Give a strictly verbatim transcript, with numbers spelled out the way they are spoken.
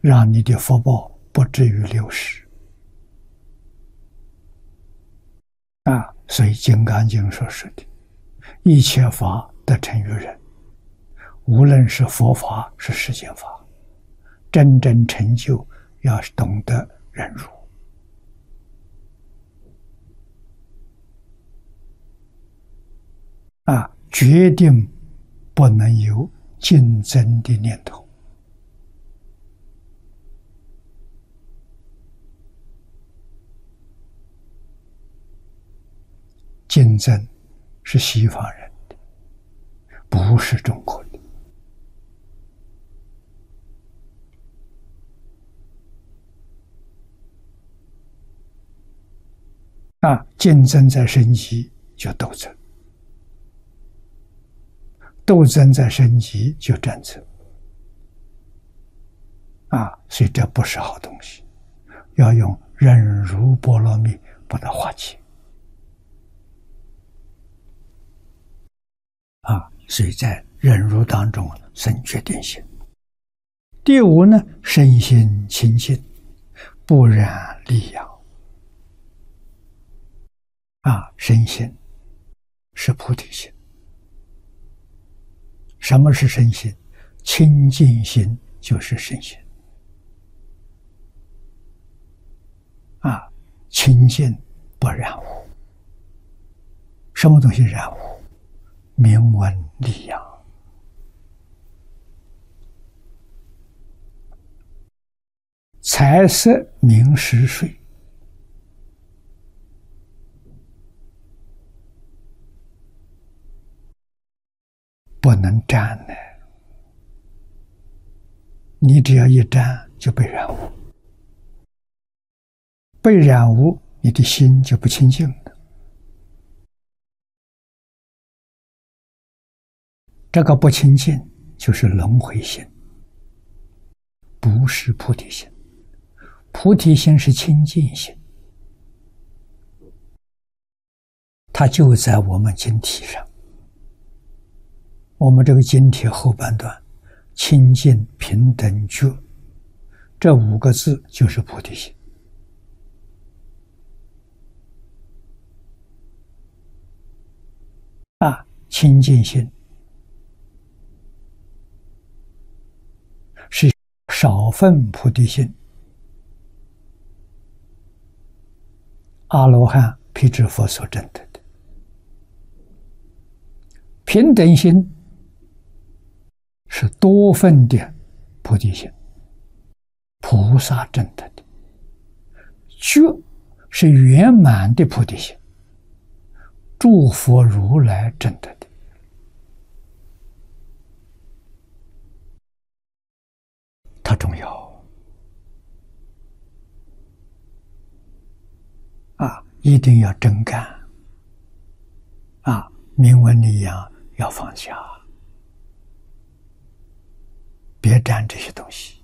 让你的福报不至于流失。啊，所以《金刚经》所说的“一切法得成于人”，无论是佛法是世间法，真正成就要懂得忍辱。啊，决定不能有竞争的念头。竞争是西方人的，不是中国的。啊，竞争在升级就斗争，斗争在升级就战争。啊，所以这不是好东西，要用忍辱波罗蜜把它化解。啊，所以在忍辱当中生决定心。第五呢，身心清净，不染利养。啊，身心是菩提心。什么是身心？清净心就是身心。啊，清净不染污。什么东西染污？名闻利养。财色名食睡，不能沾呢。你只要一沾就被染污，被染污，你的心就不清净了。这个不清净就是轮回心，不是菩提心。菩提心是清净心，它就在我们经体上。我们这个经体后半段，清净平等觉，这五个字就是菩提心。啊，清净心是少分菩提心，阿罗汉、辟支佛所证得的。平等心是多分的菩提心，菩萨证得的。觉是圆满的菩提心，诸佛如来证得的。它重要啊，一定要真干啊，名闻利养要放下，别沾这些东西。